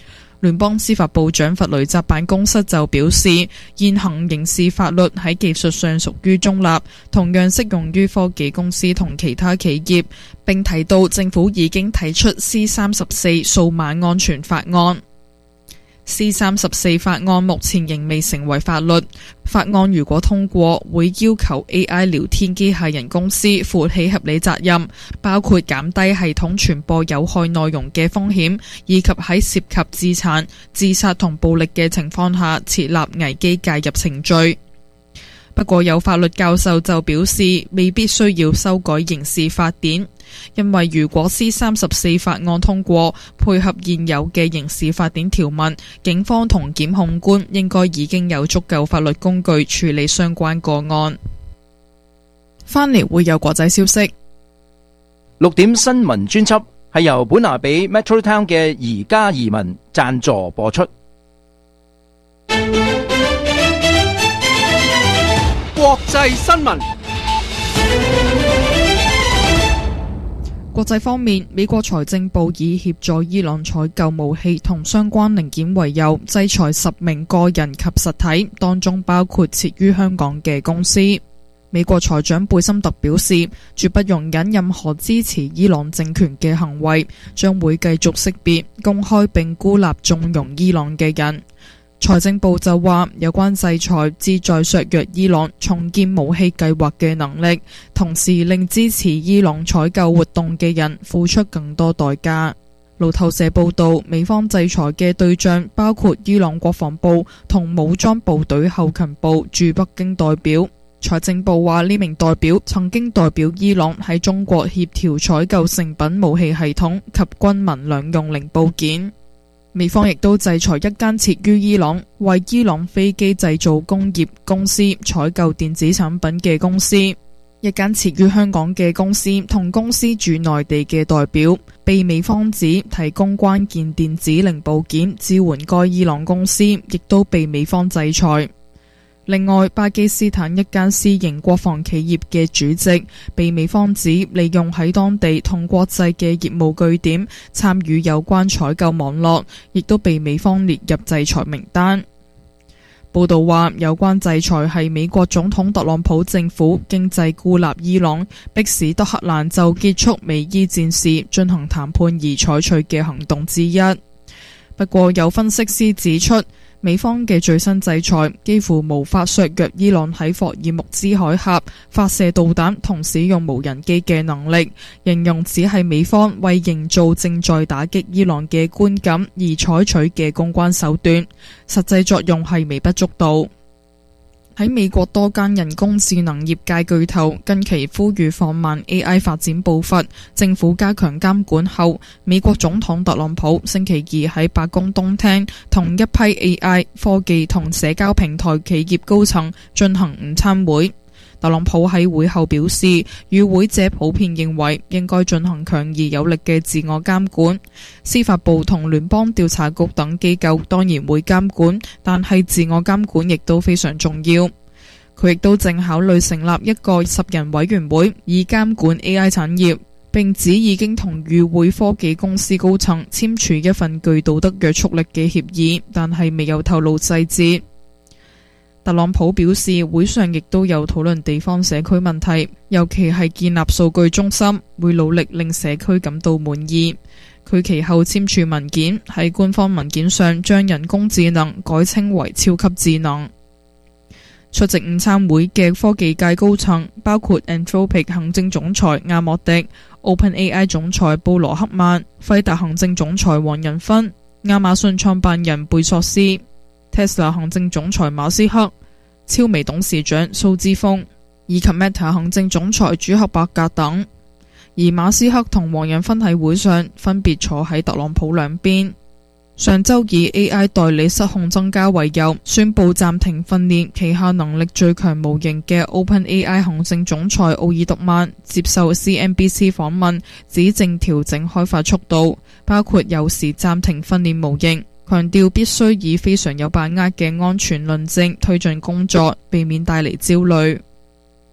聯邦司法部長弗雷澤辦公室就表示，現行刑事法律喺技術上屬於中立，同樣適用於科技公司同其他企業，並提到政府已經提出 C34 數碼安全法案。C34 法案目前仍未成為法律，法案如果通過，會要求 AI 聊天機械人公司負起合理責任，包括減低系統傳播有害內容嘅風險，以及喺涉及自殘、自殺同暴力嘅情況下設立危機介入程序。不過有法律教授就表示，未必需要修改刑事法典，因為如果 C34 法案通過，配合現有嘅刑事法典條文，警方同檢控官應該已經有足夠法律工具處理相關個案。返嚟會有國際消息。 6點新聞專輯係由本拿比 Metro Town 嘅宜家移民贊助播出。 國際新聞。 國際方面，美國財政部以協助伊朗採購武器同相關零件為由，制裁10名個人及實體，當中包括設於香港嘅公司。美國財長貝森特表示，絕不容忍任何支持伊朗政權嘅行為，將會繼續識別、公開並孤立縱容伊朗嘅人。財政部就話，有關制裁旨在削弱伊朗重建武器計劃嘅能力，同時令支持伊朗採購活動嘅人付出更多代價。路透社報道，美方制裁嘅對象包括伊朗國防部同武裝部隊後勤部駐北京代表。財政部話，呢名代表曾經代表伊朗喺中國協調採購成品武器系統及軍民兩用零部件。美方亦都制裁一間設於伊朗、為伊朗飛機製造工業公司採購電子產品嘅公司，一間設於香港嘅公司同公司駐內地嘅代表，被美方指提供關鍵電子零部件支援該伊朗公司，亦都被美方制裁。另外，巴基斯坦一間私營國防企業嘅主席被美方指利用喺當地同國際嘅業務據點參與有關採購網絡，亦都被美方列入制裁名單。報道話，有關制裁係美國總統特朗普政府經濟孤立伊朗，迫使德黑蘭就結束美伊戰事進行談判而採取嘅行動之一。不過有分析師指出，美方嘅最新制裁幾乎無法削弱伊朗喺霍爾木茲海峽發射導彈同使用無人機嘅能力，形容只係美方為營造正在打擊伊朗嘅觀感而採取嘅公關手段，實際作用係微不足道。喺美國多間人工智能業界巨頭近期呼籲放慢 AI 發展步伐，政府加強監管後，美國總統特朗普星期二喺白宮東廳同一批 AI 科技同社交平台企業高層進行午餐會。特朗普喺會後表示，與會者普遍認為應該進行強而有力嘅自我監管，司法部同聯邦調查局等機構當然會監管，但係自我監管亦都非常重要。佢亦都正考慮成立一個10人委員會以監管 AI 產業，並指已經同與會科技公司高層簽署一份具道德約束力嘅協議，但係未有透露細節。特朗普表示，會上亦都有討論地方社區問題，尤其係建立數據中心，會努力令社區感到滿意。佢其後簽署文件，喺官方文件上將人工智能改稱為超級智能。出席午餐會嘅科技界高層包括 Anthropic 行政總裁阿莫迪、OpenAI 總裁布羅克曼、輝達行政總裁黃仁勳、亞馬遜創辦人貝索斯、Tesla 行政總裁馬斯克、超微董事長蘇之峰以及 Meta 行政總裁朱克伯格等。而馬斯克同黃仁勳喺會上分別坐喺特朗普兩邊。上週以 AI 代理失控增加為由，宣布暫停訓練旗下能力最強模型嘅 OpenAI 行政總裁奧爾特曼接受 CNBC 訪問，指正調整開發速度，包括有時暫停訓練模型，強調必須以非常有把握嘅安全論證推進工作，避免帶嚟焦慮。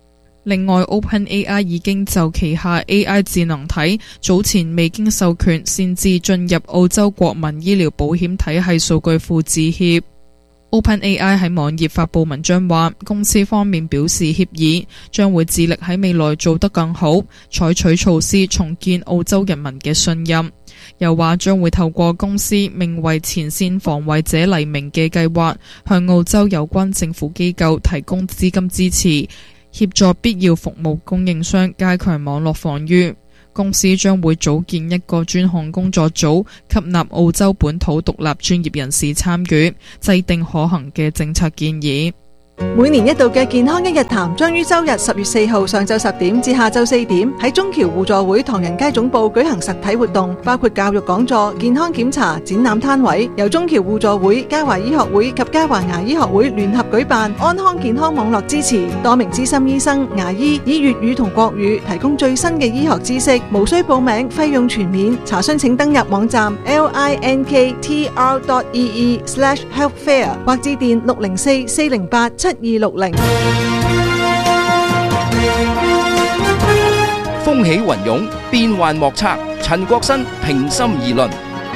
另外 OpenAI 已經就旗下 AI 智能體早前未經授權擅自進入澳洲國民醫療保險體系數據庫致歉。OpenAI 喺網頁發布文章話，公司方面表示歉意，將會致力喺未來做得更好，採取措施重建澳洲人民嘅信任。又話將會透過公司名為前線防衛者黎明嘅計劃，向澳洲有關政府機構提供資金支持，協助必要服務供應商加強網絡防禦。公司將會組建一個專項工作組，吸納澳洲本土獨立專業人士參與，制定可行嘅政策建議。 每年一度嘅健康一日談將於周日10月4號上晝10點至下晝4點喺中橋互助會唐人街總部舉行實體活動，包括教育講座、健康檢查、展覽攤位，由中橋互助會、嘉華醫學會及嘉華牙醫學會聯合舉辦，安康健康網絡支持，多名資深醫生、牙醫以粵語同國語提供最新嘅醫學知識，無需報名，費用全免。查詢請登入網站 linktr.ee/healthfair 或致電604-408-7260。 風起雲湧，變幻莫測。陳國新平心而論。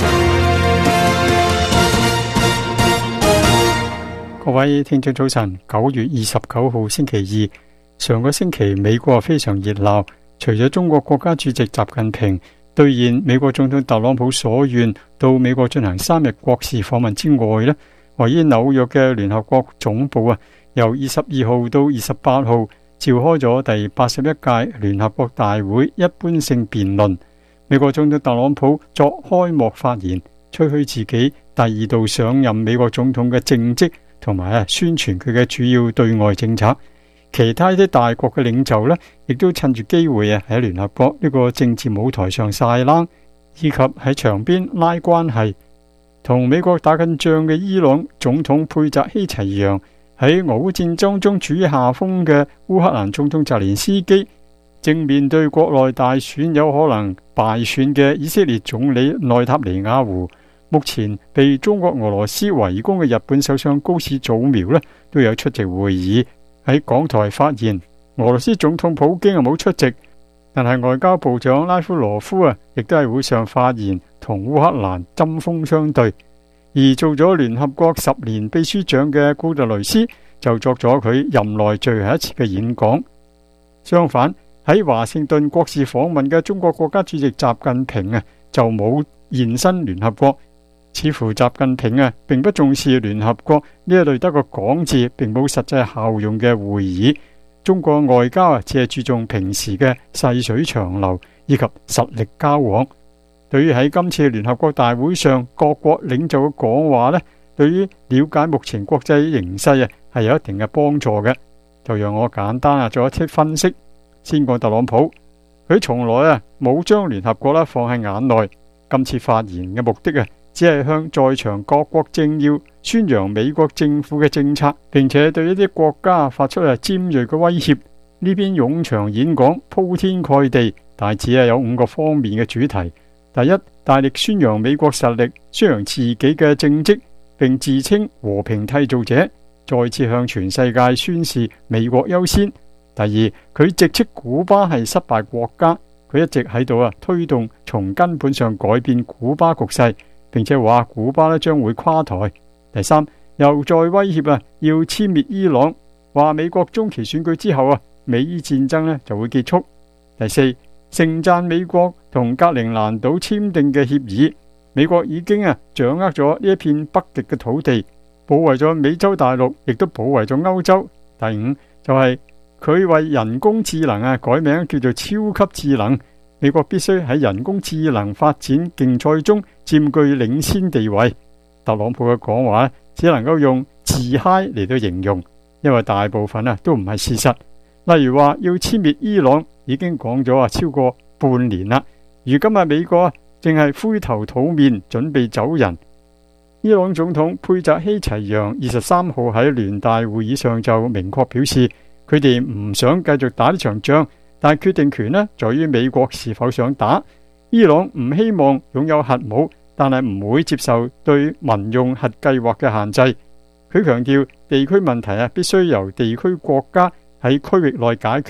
各位聽眾早晨，9月29號星期二，上個星期美國非常熱鬧，除咗中國國家主席習近平兌現美國總統特朗普所願到美國進行3日國事訪問之外呢，位於紐約嘅聯合國總部由22號到28號召開咗第81屆聯合國大會一般性辯論。美國總統特朗普作開幕發言，吹噓自己第2度上任美國總統嘅政績，同埋宣傳佢嘅主要對外政策。其他啲大國嘅領袖呢，亦都趁住機會喺聯合國呢個政治舞台上晒冷，以及喺場邊拉關係。同美國打緊仗嘅伊朗總統佩澤希齊揚，喺俄烏戰爭中處於下風嘅烏克蘭總統澤連斯基，正面對國內大選有可能敗選嘅以色列總理內塔尼亞胡，目前被中國俄羅斯圍攻嘅日本首相高市早苗呢，都有出席會議，喺港台發言。俄羅斯總統普京冇出席，但係外交部長拉夫羅夫亦都喺會上發言，同烏克蘭針鋒相對。而做咗聯合國10年秘書長嘅古特雷斯就作咗佢任內最後一次嘅演講。相反，喺華盛頓國事訪問嘅中國國家主席習近平就冇現身聯合國，似乎習近平並不重視聯合國呢一類得個講字並冇實際效用嘅會議。中國外交只係注重平時嘅細水長流以及實力交往。對於喺今次聯合國大會上各國領袖嘅講話呢，對於了解目前國際形勢係有一定嘅幫助嘅。就讓我簡單做一啲分析。先講特朗普，佢從來冇將聯合國放喺眼內。今次發言嘅目的只係向在場各國政要宣揚美國政府嘅政策，並且對一啲國家發出尖銳嘅威脅。呢篇冗長演講鋪天蓋地，大致有5個方面嘅主題。第一，大力宣揚美國實力，宣揚自己嘅政績，並自稱和平締造者，再次向全世界宣示美國優先。第二，佢直斥古巴係失敗國家，佢一直喺度推動從根本上改變古巴局勢，並且話古巴將會垮台。第三，又再威脅要殲滅伊朗，話美國中期選舉之後美伊戰爭就會結束。第四，盛讚美國同格陵蘭島簽訂嘅協議，美國已經掌握咗呢一片北極嘅土地，保衛咗美洲大陸，亦都保衛咗歐洲。第五，就係佢為人工智能改名叫做超級智能，美國必須喺人工智能發展競賽中佔據領先地位。特朗普嘅講話只能夠用自嗨嚟到形容，因為大部分都唔係事實。例如話要殲滅伊朗，已經講咗超過半年啦。如今美國正係灰頭土面準備走人。伊朗總統佩澤希齊揚23號喺聯大會議上就明確表示，佢哋唔想繼續打呢場仗，但係決定權在於美國是否想打。伊朗唔希望擁有核武，但係唔會接受對民用核計劃嘅限制。佢強調地區問題必須由地區國家喺區域內解決，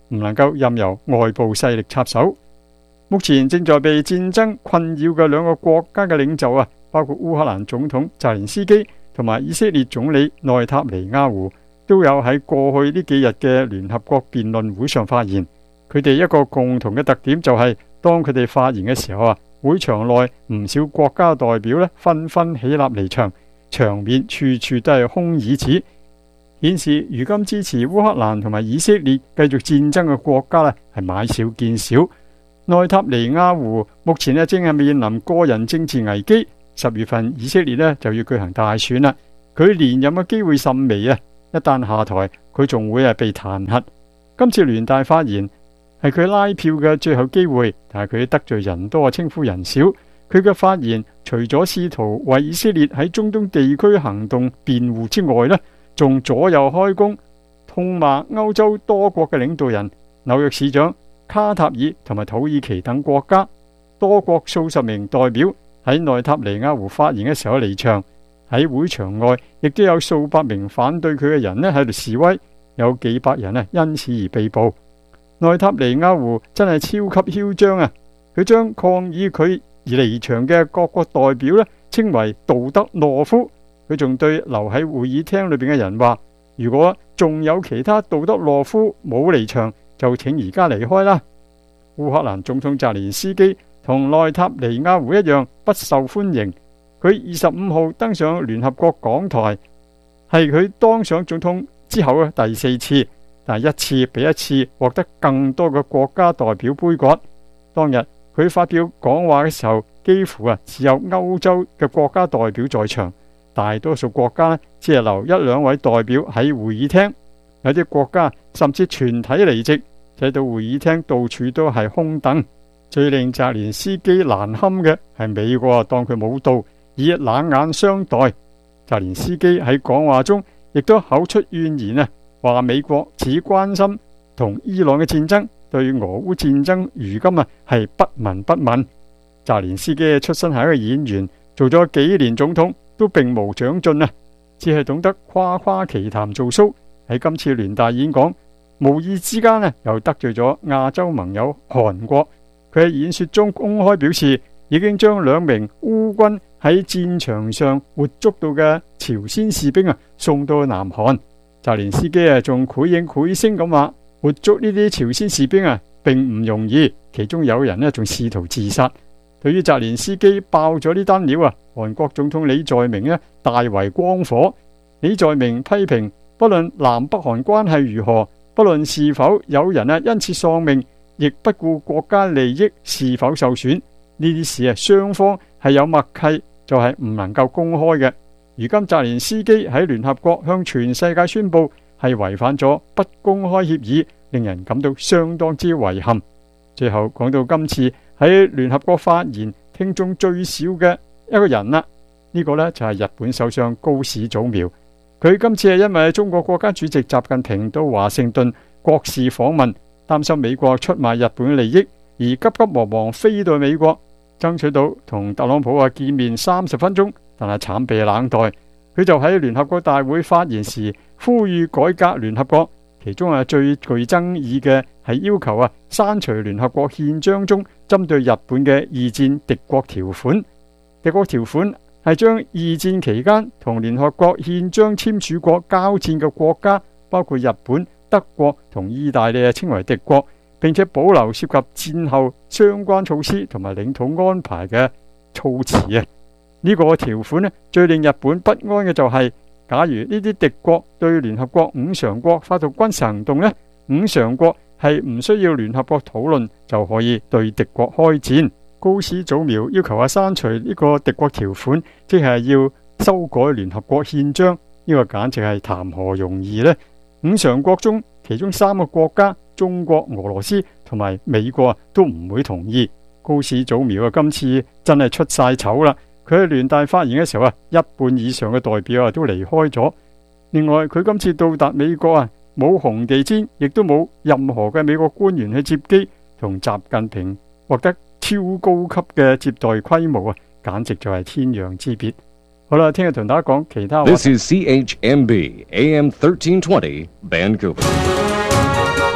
唔能夠任由外部勢力插手。目前正在被戰爭困擾嘅兩個國家嘅領袖啊，包括烏克蘭總統澤連斯基同埋以色列總理內塔尼亞胡，都有喺過去呢幾日嘅聯合國辯論會上發言。佢哋一個共同嘅特點就係，當佢哋發言嘅時候啊，會場內唔少國家代表呢紛紛起立離場，場面處處都係空椅子，顯示如今支持烏克蘭同埋以色列繼續戰爭嘅國家呢係買少見少。內塔尼亞胡目前呢正係面臨個人政治危機，10月份以色列呢就要舉行大選啦，佢連任嘅機會甚微啊！一旦下台，佢仲會係被彈劾。今次聯大發言係佢拉票嘅最後機會，但係佢得罪人多，稱呼人少。佢嘅發言除咗試圖為以色列喺中東地區行動辯護之外呢，仲左右開弓，痛罵歐洲多國嘅領導人、紐約市長、卡塔爾同埋土耳其等國家。多國數十名代表喺內塔尼亞胡發言嘅時候離場，喺會場外亦都有數百名反對佢嘅人呢喺度示威，有幾百人因此而被捕。內塔尼亞胡真係超級囂張啊！佢將抗議佢而離場嘅各國代表呢稱為道德懦夫。佢仲對留喺會議廳裏邊嘅人話：如果仲有其他道德懦夫冇離場，就請而家離開啦。烏克蘭總統澤連斯基同內塔尼亞胡一樣不受歡迎。佢25號登上聯合國講台，係佢當上總統之後嘅第4次，但係一次比一次獲得更多嘅國家代表杯葛。當日佢發表講話嘅時候，幾乎只有歐洲嘅國家代表在場，大多數國家只係留1、2位代表喺會議廳，有啲國家甚至全體離席，睇到會議廳到處都係空凳。最令澤連斯基難堪嘅係美國當佢冇到，以冷眼相待。澤連斯基喺講話中亦都口出怨言啊，話美國只關心同伊朗嘅戰爭，對俄烏戰爭如今係不聞不問。澤連斯基出身係一個演員，做咗幾年總統都並無長進啊，只係懂得誇誇其談做 show。喺今次聯大演講，無意之間又得罪咗亞洲盟友韓國。佢喺演說中公開表示，已經將2名烏軍喺戰場上活捉到嘅朝鮮士兵送到南韓。澤連斯基仲繪影繪聲咁話，活捉呢啲朝鮮士兵並唔容易，其中有人仲試圖自殺。對於澤連斯基爆咗呢單料韓國總統李在明大為光火。李在明批評，不論南北韓關係如何，不論是否有人因此喪命，亦不顧國家利益是否受損，呢啲事雙方係有默契，就係唔能夠公開嘅。如今澤連斯基喺聯合國向全世界宣布係違反咗不公開協議，令人感到相當之遺憾。最後講到今次喺聯合國發言聽眾最少嘅一個人啦，呢個就係日本首相高市早苗。佢今次係因為中國國家主席習近平到華盛頓國事訪問，擔心美國出賣日本利益，而急急忙忙飛到美國，爭取到同特朗普見面30分鐘，但係慘被冷待。佢就喺聯合國大會發言時呼籲改革聯合國，其中最具爭議嘅係要求刪除聯合國憲章中針對日本嘅二戰敵國條款。敵國條款係將二戰期間同聯合國憲章簽署過交戰嘅國家，包括日本、德國同意大利稱為敵國，並且保留涉及戰後相關措施同埋領土安排嘅措辭呢個條款最令日本不安嘅就係，假如呢啲敵國對聯合國5常國發動軍事行動5常國係唔需要聯合國討論就可以對敵國開戰。高市早苗要求刪除呢個敵國條款，即係要修改聯合國憲章，呢個簡直係談何容易呢？5常國中，其中3個國家中國、俄羅斯同埋美國都唔會同意。高市早苗今次真係出晒醜啦！佢喺聯大發言嘅時候一半以上嘅代表都離開咗。另外，佢今次到達美國冇紅地毯，亦都冇任何嘅美國官員去接機，同習近平獲得超高級嘅接待規模簡直就係天壤之別。好啦，聽日同大家講其他話。 This is CHMB AM 1320 Vancouver。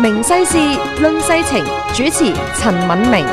明世事，論世情，主持陳敏明。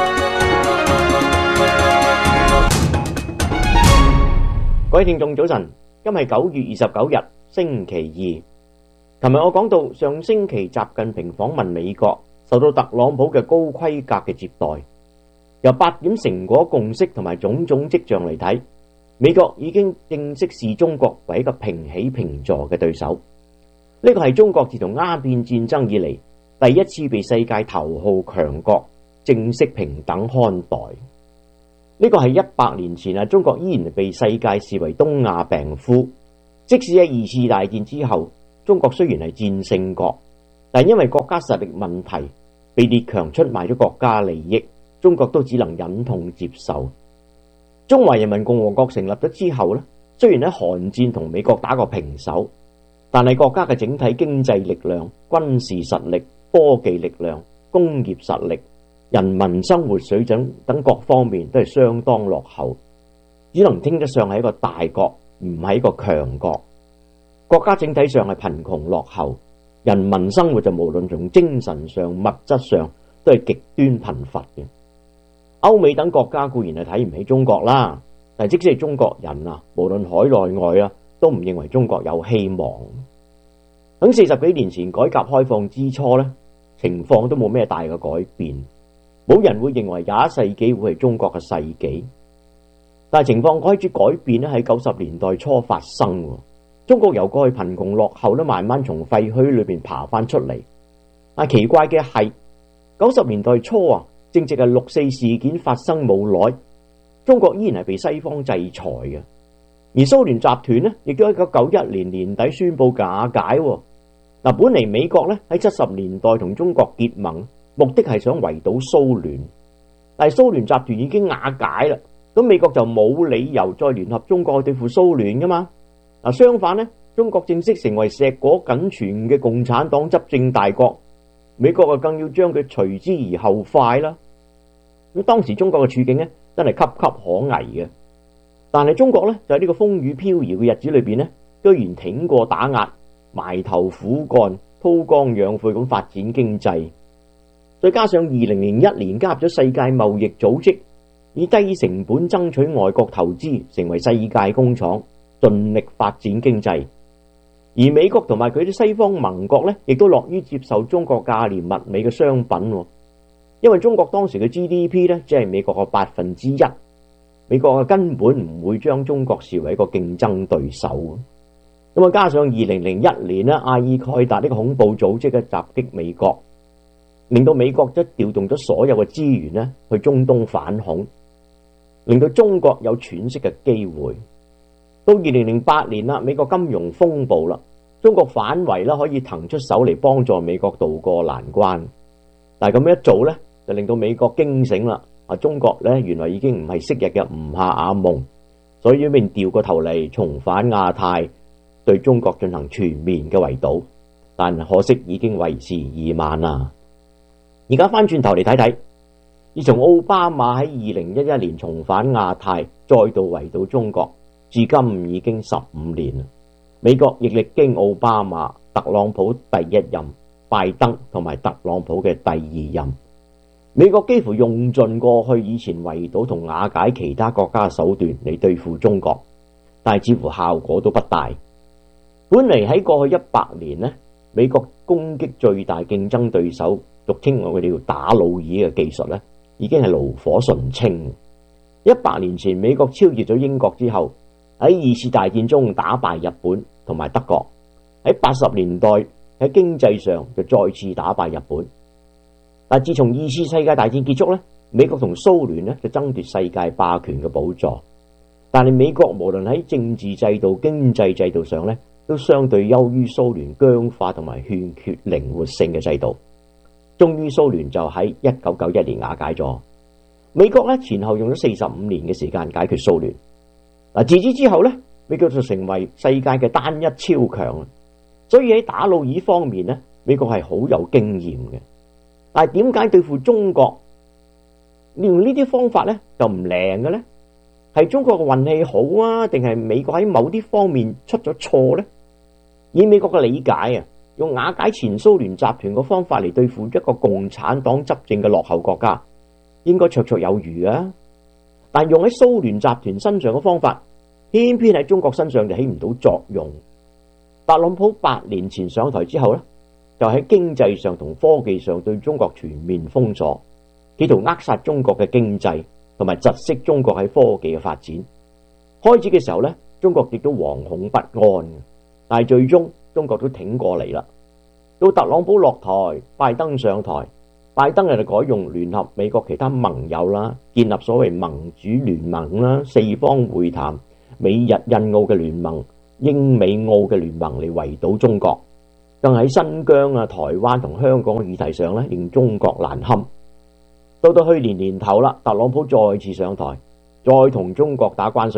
各位聽眾早晨，今日係9月29日，星期二。琴日我講到上星期習近平訪問美國，受到特朗普嘅高規格嘅接待。由8點成果共識同埋種種跡象嚟睇，美國已經正式視中國為一個平起平坐嘅對手。呢個係中國自從鴉片戰爭以嚟第一次被世界頭號強國正式平等看待。呢個係100年前中國依然被世界視為東亞病夫。即使喺2次大戰之後，中國雖然係戰勝國，但因為國家實力問題，被列強出賣咗國家利益，中國都只能忍痛接受。中華人民共和國成立咗之後呢，雖然喺韓戰同美國打過平手，但係國家嘅整體經濟力量、軍事實力、科技力量、工業實力、人民生活水準等各方面都係相當落後，只能稱得上係一個大國，唔係一個強國。國家整體上係貧窮落後，人民生活就無論從精神上、物質上都係極端貧乏嘅。歐美等國家固然係睇唔起中國啦，但係即使係中國人無論海內外都唔認為中國有希望。喺40幾年前改革開放之初呢，情況都冇咩大嘅改變，冇人會認為21世紀會係中國嘅世紀。但係情況開始改變喺90年代初發生。中國由過去貧窮落後都慢慢從廢墟裏邊爬翻出嚟。但奇怪嘅係90年代初正值係6·4事件發生冇耐，中國依然係被西方制裁嘅。而蘇聯集團呢，亦都喺1991年年底宣布瓦解。本嚟美國呢喺70年代同中國結盟，目的係想圍堵蘇聯，但係蘇聯集團已經瓦解啦，咁美國就冇理由再聯合中國去對付蘇聯噶嘛。相反呢，中國正式成為碩果僅存嘅共產黨執政大國，美國更要將佢隨之而後快啦。咁當時中國嘅處境呢，真係岌岌可危嘅。但係中國呢，就喺呢個風雨飄搖嘅日子裏邊呢，居然挺過打壓，埋頭苦幹，韜光養晦咁發展經濟。再加上2001年加入咗世界貿易組織，以低成本爭取外國投資，成為世界工廠，盡力發展經濟。而美國同埋佢啲西方盟國呢，亦都樂於接受中國價廉物美嘅商品。因為中國當時嘅 GDP 呢，只係美國嘅1%，美國根本唔會將中國視為一個競爭對手。咁加上2001年呢，阿爾蓋達呢個恐怖組織嘅襲擊美國，令到美國即調動咗所有嘅資源呢去中東反恐，令到中國有喘息嘅機會。到2008年啦，美國金融風暴啦，中國反為可以騰出手嚟幫助美國渡過難關。但係咁一做呢，就令到美國驚醒啦，中國呢原來已經唔係昔日嘅吳下阿蒙，所以呢邊調個頭嚟重返亞太，對中國進行全面嘅圍堵。但可惜已經為時已晚啦。而家翻轉頭嚟睇睇，自從奧巴馬喺2011年重返亞太，再度圍堵中國，至今已經15年啦。美國亦歷經奧巴馬、特朗普第一任、拜登同埋特朗普嘅第二任，美國幾乎用盡過去以前圍堵同瓦解其他國家嘅手段嚟對付中國，但係似乎效果都不大。本嚟喺過去100年呢，美國攻擊最大競爭對手，俗稱我哋叫打老二嘅技術呢，已經係爐火純青。100年前美國超越咗英國之後，喺2次大戰中打敗日本同埋德國，喺80年代喺經濟上就再次打敗日本。但自從2次世界大戰結束呢，美國同蘇聯呢就爭奪世界霸權嘅寶座。但係美國無論喺政治制度、經濟制度上呢，都相對優於蘇聯僵化同埋欠缺靈活性嘅制度。終於蘇聯就喺1991年瓦解咗。美國呢前後用咗45年嘅時間解決蘇聯。自此之後呢，美國就成為世界嘅單一超強。所以喺打老二方面呢，美國係好有經驗嘅。但係點解對付中國用呢啲方法呢就唔靈嘅呢？係中國嘅運氣好啊，定係美國喺某啲方面出咗錯呢？以美國嘅理解用瓦解前蘇聯集團嘅方法嚟對付一個共產黨執政嘅落後國家，應該綽綽有餘啊！但用喺蘇聯集團身上嘅方法，偏偏喺中國身上就起唔到作用。特朗普8年前上台之後呢，就喺經濟上同科技上對中國全面封鎖，企圖扼殺中國嘅經濟，同埋窒息中國喺科技嘅發展。開始嘅時候呢，中國亦都惶恐不安，但係最終中國都挺過嚟啦。到特朗普落台，拜登上台，拜登就改用聯合美國其他盟友啦，建立所謂盟主聯盟啦、四方會談、美日印澳嘅聯盟、英美澳嘅聯盟嚟圍堵中國，更喺新疆啊、台灣同香港嘅議題上咧，令中國難堪。到去年年頭啦，特朗普再次上台，再同中國打關稅